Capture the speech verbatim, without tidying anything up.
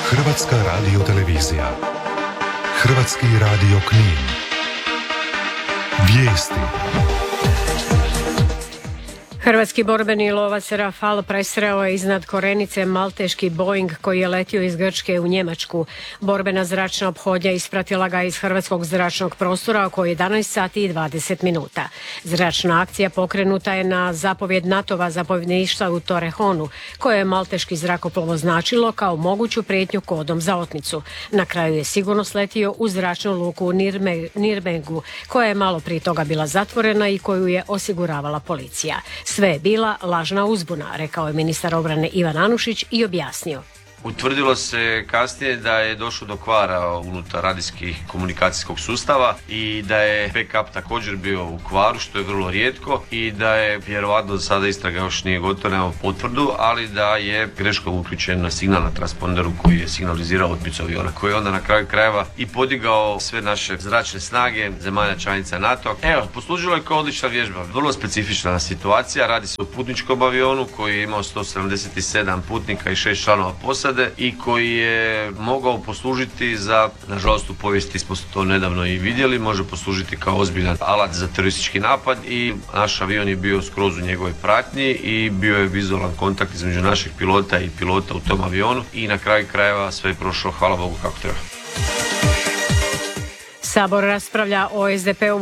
Hrvatska radiotelevizija. Hrvatski radio Knin. Vijesti. Hrvatski borbeni lovac Rafal presreo je iznad Korenice malteški Boeing koji je letio iz Grčke u Njemačku. Borbena zračna ophodnja ispratila ga iz hrvatskog zračnog prostora oko jedanaest sati i dvadeset minuta. Zračna akcija pokrenuta je na zapovjed NATO-va zapovjedništva u Torrejonu, koje je malteški zrakoplov označilo kao moguću prijetnju kodom za otmicu. Na kraju je sigurno sletio u zračnu luku u Nirnbergu, koja je malo prije toga bila zatvorena i koju je osiguravala policija. Sve je bila lažna uzbuna, rekao je ministar obrane Ivan Anušić i objasnio. Utvrdilo se kasnije da je došlo do kvara unutar radijskih komunikacijskog sustava i da je backup također bio u kvaru, što je vrlo rijetko, i da je vjerovatno do sada istraga još nije gotova, nemamo potvrdu, ali da je greškom uključen na signal na transponderu koji je signalizirao otmicu aviona, koji je onda na kraju krajeva i podigao sve naše zračne snage zemalja članica NATO. Evo, poslužilo je kao odlična vježba, vrlo specifična situacija. Radi se o putničkom avionu koji je imao sto sedamdeset sedam putnika i šest članova posade i koji je mogao poslužiti za, nažalost u povijesti smo to nedavno i vidjeli, može poslužiti kao ozbiljan alat za teroristički napad i naš avion je bio skroz u njegovoj pratnji i bio je vizualan kontakt između našeg pilota i pilota u tom avionu i na kraju krajeva sve je prošlo, hvala Bogu, kako treba. Sabor raspravlja o es de pe-u